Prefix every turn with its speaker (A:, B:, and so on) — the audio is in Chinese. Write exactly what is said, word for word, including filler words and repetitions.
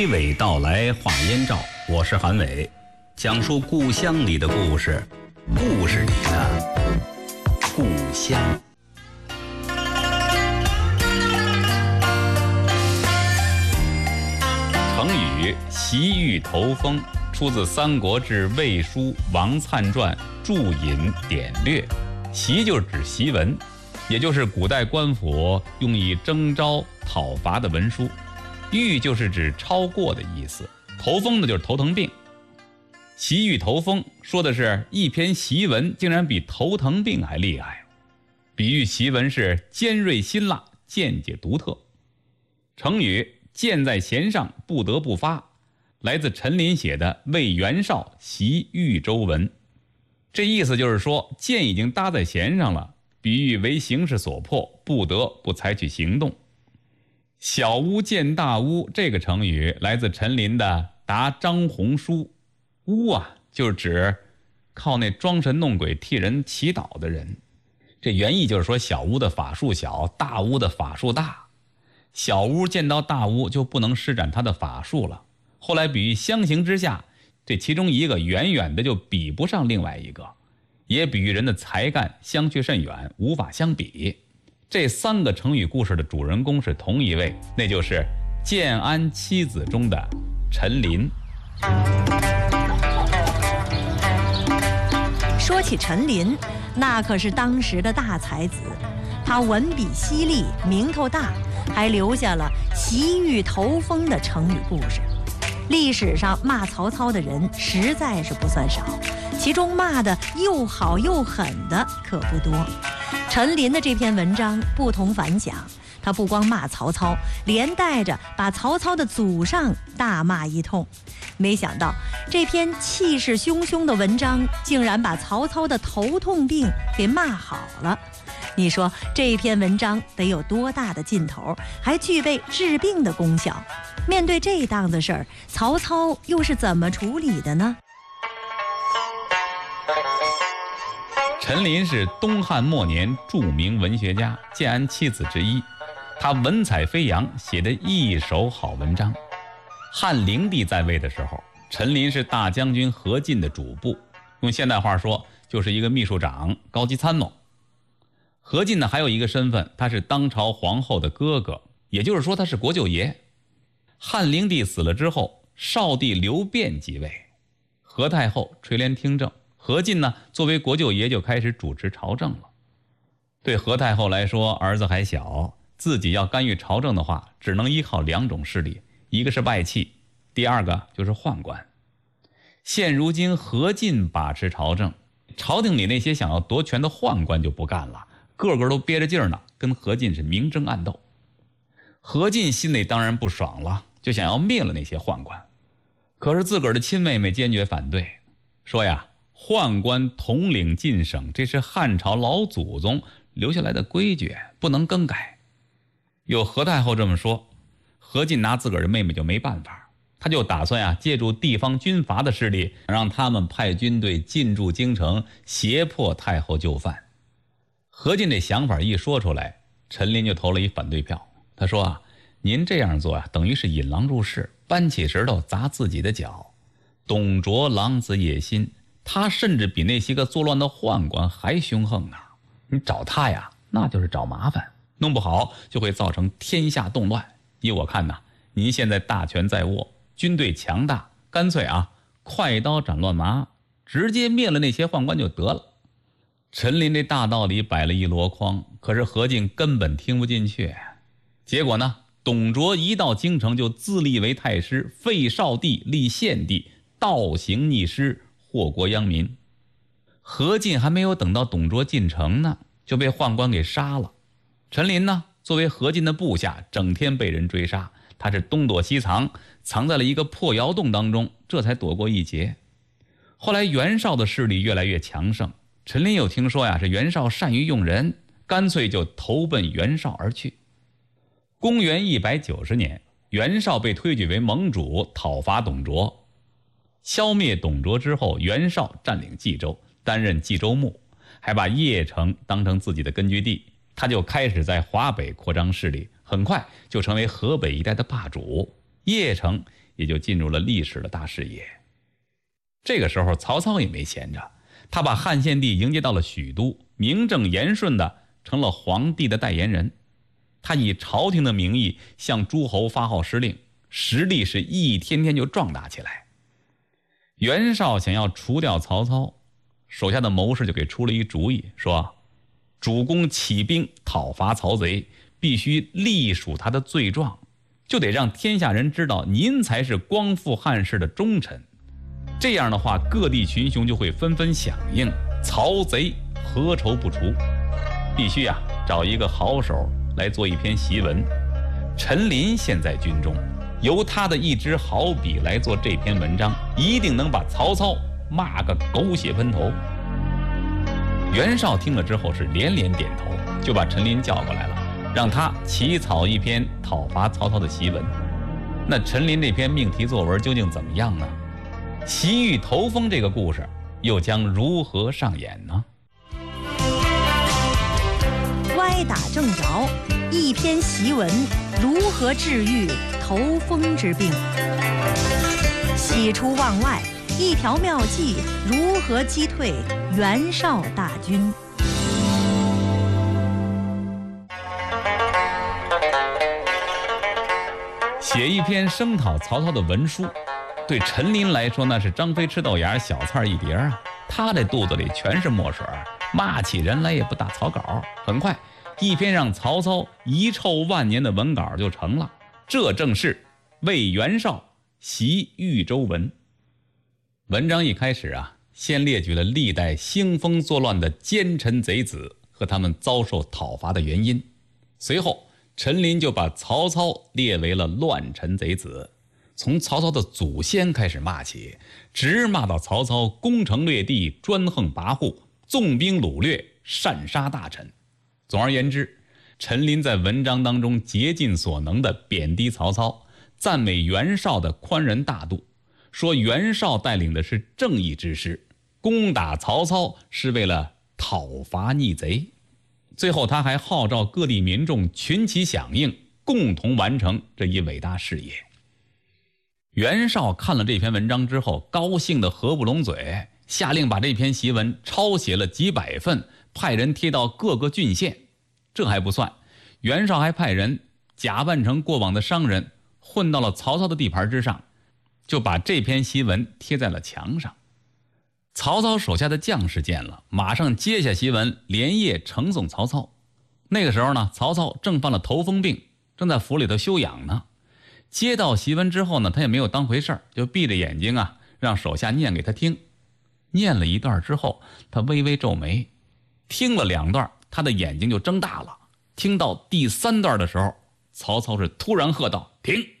A: 娓娓道来话燕赵，我是韩伟，讲述故乡里的故事，故事里的故乡。成语习玉头风出自《三国志·魏书·王粲传》注引典略。习就是指檄文，也就是古代官府用以征召讨伐的文书。玉就是指超过的意思，头风呢就是头疼病。习玉头风说的是一篇檄文竟然比头疼病还厉害，比喻檄文是尖锐辛辣，见解独特。成语箭在弦上，不得不发，来自陈琳写的《为袁绍檄豫州文》。这意思就是说箭已经搭在弦上了，比喻为形势所迫，不得不采取行动。小巫见大巫这个成语来自陈琳的《答张宏书》。巫啊，就是指靠那装神弄鬼替人祈祷的人。这原意就是说小巫的法术小，大巫的法术大。小巫见到大巫就不能施展他的法术了。后来比喻相形之下，这其中一个远远的就比不上另外一个，也比喻人的才干相去甚远，无法相比。这三个成语故事的主人公是同一位，那就是建安七子中的陈琳。
B: 说起陈琳，那可是当时的大才子，他文笔犀利，名头大，还留下了习玉头风的成语故事。历史上骂曹操的人实在是不算少，其中骂的又好又狠的可不多。陈琳的这篇文章不同凡响，他不光骂曹操，连带着把曹操的祖上大骂一通。没想到这篇气势汹汹的文章竟然把曹操的头痛病给骂好了。你说这篇文章得有多大的劲头，还具备治病的功效？面对这档子事儿，曹操又是怎么处理的呢？
A: 陈琳是东汉末年著名文学家，建安七子之一。他文采飞扬，写得一手好文章。汉灵帝在位的时候，陈琳是大将军何进的主簿，用现代话说就是一个秘书长，高级参谋。何进呢还有一个身份，他是当朝皇后的哥哥，也就是说他是国舅爷。汉灵帝死了之后，少帝刘辩即位，何太后垂帘听政，何进呢作为国舅爷就开始主持朝政了。对何太后来说，儿子还小，自己要干预朝政的话，只能依靠两种势力，一个是外戚，第二个就是宦官。现如今何进把持朝政，朝廷里那些想要夺权的宦官就不干了，个个都憋着劲儿呢，跟何进是明争暗斗。何进心里当然不爽了，就想要灭了那些宦官。可是自个儿的亲妹妹坚决反对，说呀，宦官统领晋省，这是汉朝老祖宗留下来的规矩，不能更改。有何太后这么说，何进拿自个儿的妹妹就没办法，他就打算呀，借助地方军阀的势力，让他们派军队进驻京城，胁迫太后就范。何进这想法一说出来，陈琳就投了一反对票。他说啊，您这样做啊，等于是引狼入室，搬起石头砸自己的脚。董卓狼子野心，他甚至比那些个作乱的宦官还凶横呢。你找他呀，那就是找麻烦，弄不好就会造成天下动乱。依我看呐，您现在大权在握，军队强大，干脆啊，快刀斩乱麻，直接灭了那些宦官就得了。陈琳这大道理摆了一箩筐，可是何进根本听不进去。结果呢，董卓一到京城就自立为太师，废少帝立献帝，倒行逆施，祸国殃民。何进还没有等到董卓进城呢，就被宦官给杀了。陈琳呢，作为何进的部下，整天被人追杀，他是东躲西藏，藏在了一个破窑洞当中，这才躲过一劫。后来袁绍的势力越来越强盛，陈琳有听说呀，是袁绍善于用人，干脆就投奔袁绍而去。公元一百九十年，袁绍被推举为盟主，讨伐董卓。消灭董卓之后，袁绍占领冀州，担任冀州牧，还把邺城当成自己的根据地。他就开始在华北扩张势力，很快就成为河北一带的霸主。邺城也就进入了历史的大视野。这个时候曹操也没闲着，他把汉献帝迎接到了许都，名正言顺的成了皇帝的代言人。他以朝廷的名义向诸侯发号施令，实力是一天天就壮大起来。袁绍想要除掉曹操，手下的谋士就给出了一主意，说主公起兵讨伐曹贼，必须隶属他的罪状，就得让天下人知道您才是光复汉室的忠臣。这样的话，各地群雄就会纷纷响应，曹贼何愁不除？必须啊，找一个好手来做一篇檄文。陈琳现在军中，由他的一支好笔来做这篇文章，一定能把曹操骂个狗血喷头。袁绍听了之后是连连点头，就把陈琳叫过来了，让他起草一篇讨伐曹操的檄文。那陈琳这篇命题作文究竟怎么样呢？西域头风这个故事又将如何上演呢？
B: 歪打正着，一篇檄文如何治愈头风之病？喜出望外，一条妙计如何击退袁绍大军？
A: 写一篇声讨曹操的文书，对陈琳来说那是张飞吃豆芽，小菜一碟啊。他这肚子里全是墨水，骂起人来也不打草稿。很快，一篇让曹操遗臭万年的文稿就成了。这正是为袁绍檄豫州文。文章一开始啊，先列举了历代兴风作乱的奸臣贼子和他们遭受讨伐的原因。随后，陈琳就把曹操列为了乱臣贼子，从曹操的祖先开始骂起，直骂到曹操攻城略地，专横跋扈，纵兵掳掠，擅杀大臣。总而言之，陈琳在文章当中竭尽所能地贬低曹操，赞美袁绍的宽仁大度，说袁绍带领的是正义之师，攻打曹操是为了讨伐逆贼。最后他还号召各地民众群起响应，共同完成这一伟大事业。袁绍看了这篇文章之后，高兴得合不拢嘴，下令把这篇檄文抄写了几百份，派人贴到各个郡县。这还不算，袁绍还派人假扮成过往的商人，混到了曹操的地盘之上，就把这篇檄文贴在了墙上。曹操手下的将士见了，马上接下檄文，连夜呈送曹操。那个时候呢，曹操正犯了头风病，正在府里头休养呢。接到檄文之后呢，他也没有当回事儿，就闭着眼睛啊，让手下念给他听。念了一段之后，他微微皱眉，听了两段，他的眼睛就睁大了。听到第三段的时候，曹操是突然喝道：“停！”